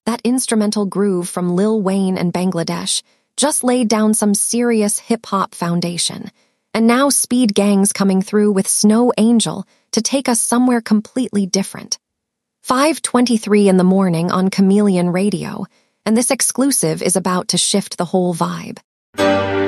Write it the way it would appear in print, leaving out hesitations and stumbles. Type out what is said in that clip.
That instrumental groove from Lil Wayne and Bangladesh just laid down some serious hip-hop foundation. And now Speed Gang's coming through with Snow Angel to take us somewhere completely different. 5:23 in the morning on Chameleon Radio, and this exclusive is about to shift the whole vibe.